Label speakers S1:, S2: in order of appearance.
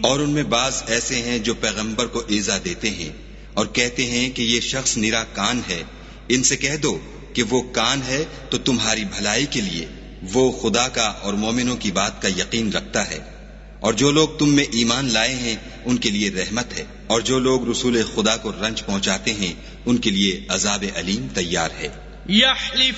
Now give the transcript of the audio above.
S1: और उनमें बाज ऐसे हैं जो पैगंबर को ईजा देते हैं और कहते हैं कि ये शख्स निरा कान है। इनसे कह दो कि वो कान है तो तुम्हारी भलाई के लिए, वो खुदा का और मोमिनों की बात का यकीन रखता है। और जो लोग तुम में ईमान लाए हैं उनके लिए रहमत है, और जो लोग रसूल खुदा को रंज पहुंचाते हैं उनके लिए अजाब अलीम तैयार है।